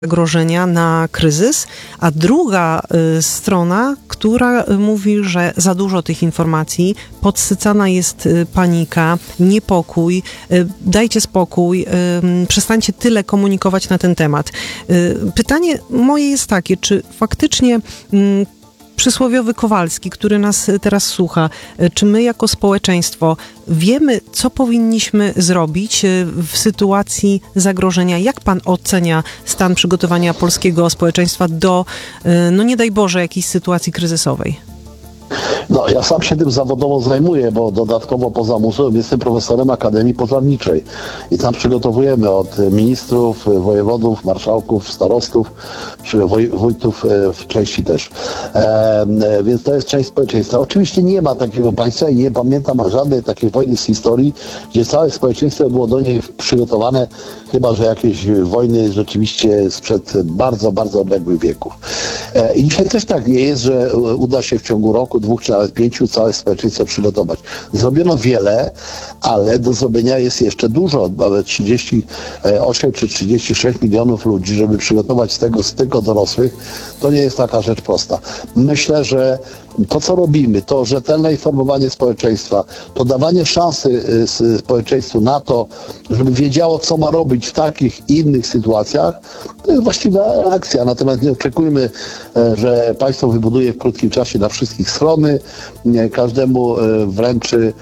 zagrożenia na kryzys, a druga strona, która mówi, że za dużo tych informacji, podsycana jest panika, niepokój, dajcie spokój, przestańcie tyle komunikować na ten temat. Pytanie moje jest takie, czy faktycznie przysłowiowy Kowalski, który nas teraz słucha, czy my jako społeczeństwo wiemy, co powinniśmy zrobić w sytuacji zagrożenia? Jak pan ocenia stan przygotowania polskiego społeczeństwa do, no nie daj Boże, jakiejś sytuacji kryzysowej? No, ja sam się tym zawodowo zajmuję, bo dodatkowo poza muzeum jestem profesorem Akademii Pożarniczej i tam przygotowujemy od ministrów, wojewodów, marszałków, starostów, czy wójtów w części też. Więc to jest część społeczeństwa. Oczywiście nie ma takiego państwa i nie pamiętam żadnej takiej wojny z historii, gdzie całe społeczeństwo było do niej przygotowane, chyba że jakieś wojny rzeczywiście sprzed bardzo, bardzo odległych wieków. I dzisiaj też tak nie jest, że uda się w ciągu roku, 2 czy nawet 5 całe społeczeństwo przygotować. Zrobiono wiele, ale do zrobienia jest jeszcze dużo. Mamy 38 czy 36 milionów ludzi, żeby przygotować z tego tylko dorosłych, to nie jest taka rzecz prosta. Myślę, że to, co robimy, to rzetelne informowanie społeczeństwa, to dawanie szansy społeczeństwu na to, żeby wiedziało, co ma robić w takich i innych sytuacjach, to jest właściwa reakcja. Natomiast nie oczekujmy, że państwo wybuduje w krótkim czasie na wszystkich schrony, każdemu wręczy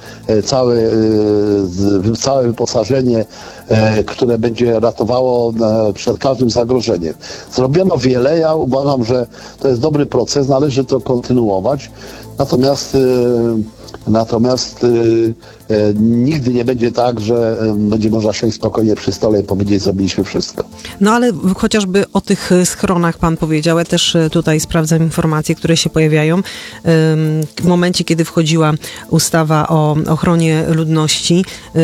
całe wyposażenie, które będzie ratowało przed każdym zagrożeniem. Zrobiono wiele, ja uważam, że to jest dobry proces, należy to kontynuować, natomiast nigdy nie będzie tak, że będzie można siąść spokojnie przy stole i powiedzieć, zrobiliśmy wszystko. No ale chociażby o tych schronach pan powiedział, ja też tutaj sprawdzam informacje, które się pojawiają. W momencie, kiedy wchodziła ustawa o ochronie ludności,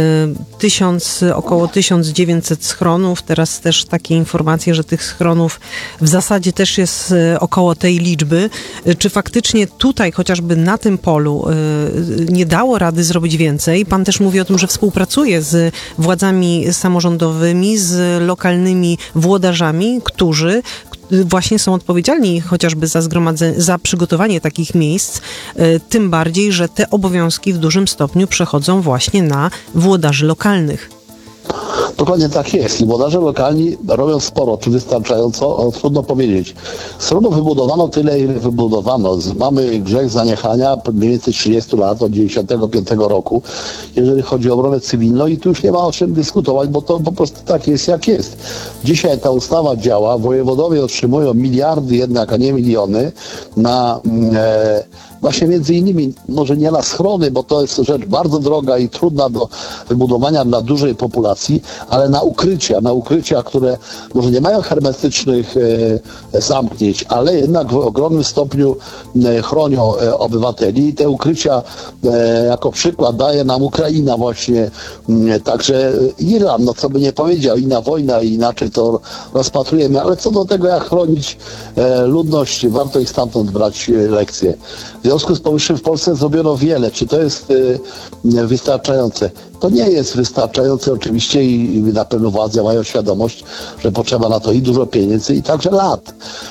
około 1900 schronów, teraz też takie informacje, że tych schronów w zasadzie też jest około tej liczby. Czy faktycznie tutaj, chociażby na tym polu, nie dało rady zrobić więcej? Pan też mówi o tym, że współpracuje z władzami samorządowymi, z lokalnymi włodarzami, którzy właśnie są odpowiedzialni chociażby za przygotowanie takich miejsc, tym bardziej, że te obowiązki w dużym stopniu przechodzą właśnie na włodarzy lokalnych. Dokładnie tak jest. I włodarze lokalni robią sporo, czy wystarczająco, trudno powiedzieć. Schronów wybudowano tyle, ile wybudowano. Mamy grzech zaniechania mniej więcej 30 lat, od 95 roku, jeżeli chodzi o obronę cywilną i tu już nie ma o czym dyskutować, bo to po prostu tak jest, jak jest. Dzisiaj ta ustawa działa, wojewodowie otrzymują miliardy jednak, a nie miliony na właśnie między innymi, może nie na schrony, bo to jest rzecz bardzo droga i trudna do wybudowania dla dużej populacji, ale na ukrycia, które może nie mają hermetycznych zamknięć, ale jednak w ogromnym stopniu chronią obywateli. I te ukrycia jako przykład daje nam Ukraina właśnie, także Iran, no co by nie powiedział, inna wojna i inaczej to rozpatrujemy, ale co do tego, jak chronić ludność, warto ich stamtąd brać lekcje. W związku z powyższym w Polsce zrobiono wiele. Czy to jest wystarczające? To nie jest wystarczające oczywiście i na pewno władze mają świadomość, że potrzeba na to i dużo pieniędzy i także lat.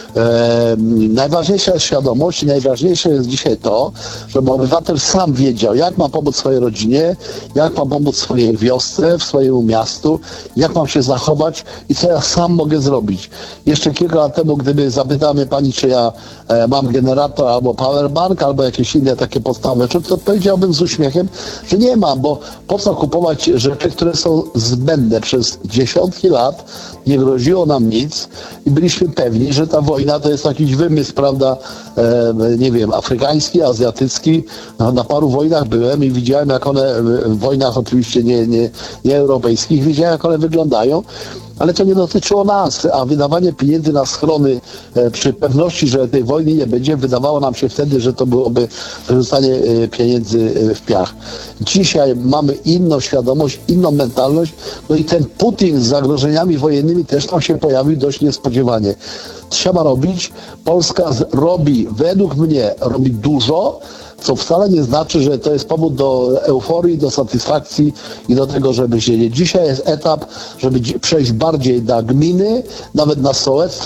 Najważniejsza jest świadomość i najważniejsze jest dzisiaj to, żeby obywatel sam wiedział, jak ma pomóc swojej rodzinie, jak ma pomóc swojej wiosce, w swojemu miastu, jak mam się zachować i co ja sam mogę zrobić. Jeszcze kilka lat temu, gdyby zapytała mnie pani, czy ja mam generator albo powerbank, albo jakieś inne takie podstawowe rzeczy, to powiedziałbym z uśmiechem, że nie mam, bo po co kupować rzeczy, które są zbędne. Przez dziesiątki lat nie groziło nam nic i byliśmy pewni, że ta wojna to jest jakiś wymysł, prawda, nie wiem, afrykański, azjatycki. Na paru wojnach byłem i widziałem, jak one, w wojnach oczywiście nie europejskich, widziałem, jak one wyglądają. Ale to nie dotyczyło nas, a wydawanie pieniędzy na schrony przy pewności, że tej wojny nie będzie, wydawało nam się wtedy, że to byłoby wyrzucanie pieniędzy w piach. Dzisiaj mamy inną świadomość, inną mentalność, no i ten Putin z zagrożeniami wojennymi też tam się pojawił dość niespodziewanie. Trzeba robić, Polska robi, według mnie, robi dużo, co wcale nie znaczy, że to jest powód do euforii, do satysfakcji i do tego, żeby siedzieć. Dzisiaj jest etap, żeby przejść bardziej na gminy, nawet na sołectwo,